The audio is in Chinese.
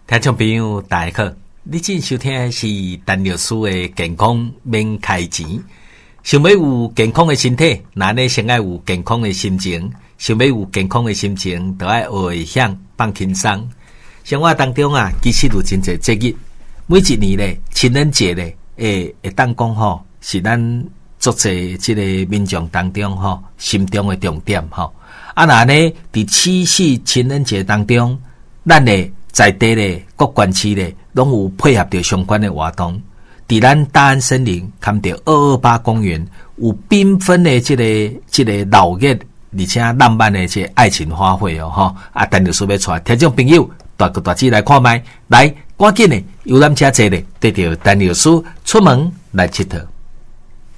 听众朋友大家好，你正收听的是陈律师的健康免开钱。想要有健康的身体，那呢先要有健康的心情。想要有健康的心情，就要学会晓放轻松。生活当中啊，其实有真侪节日，每一年咧，情人节咧，会当讲吼，是咱足侪即个民众当中吼，心中的重点吼。啊，那呢，伫七夕情人节当中，咱咧在地咧各县市咧，拢有配合着相关的活动。伫咱大安森林看到228公园，有缤纷的即个闹热，而且浪漫的这爱情花卉哦吼。啊，陈律师要带听众朋友大哥大姐来看卖，来赶紧的游览车坐咧，对着陈律师出门来佚佗。